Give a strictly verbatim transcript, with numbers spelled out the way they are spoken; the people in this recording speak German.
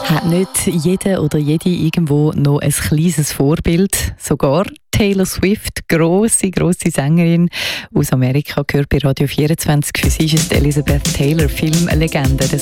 Hat nicht jeder oder jede irgendwo noch ein kleines Vorbild? Sogar Taylor Swift, grosse, grosse Sängerin aus Amerika, gehört bei Radio vierundzwanzig. Für sie ist es Elizabeth Taylor, Filmlegende. Der